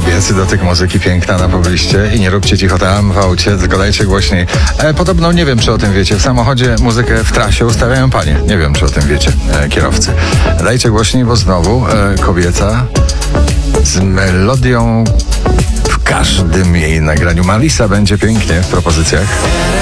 kobiecy dotyk muzyki, piękna na pobliście i nie róbcie cicho tam w aucie, tylko dajcie głośniej. Podobno, nie wiem czy o tym wiecie, w samochodzie muzykę w trasie ustawiają panie. Nie wiem czy o tym wiecie, kierowcy. Dajcie głośniej, bo znowu kobieca z melodią w każdym jej nagraniu. Malisa będzie pięknie w propozycjach.